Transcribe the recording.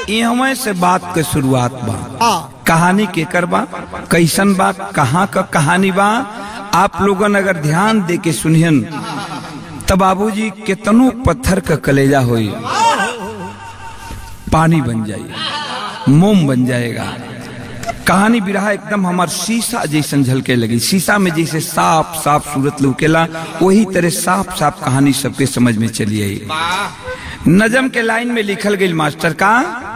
यहाँ से बात के शुरुआत बा। कहानी के करबा कैसन बा, कहाँ का कहानी बा, आप लोगन अगर ध्यान दे के सुनियन तब बाबूजी कितनों पत्थर का कलेजा होई पानी बन जाएगा, मोम बन जाएगा। कहानी बिरहा एकदम हमार शीशा जैसन झलके लगी। शीशा में जैसे साफ साफ सूरत लुकेला, वही तरह साफ साफ कहानी सबके समझ में चली आई। नजम के लाइन में लिखल गई मास्टर का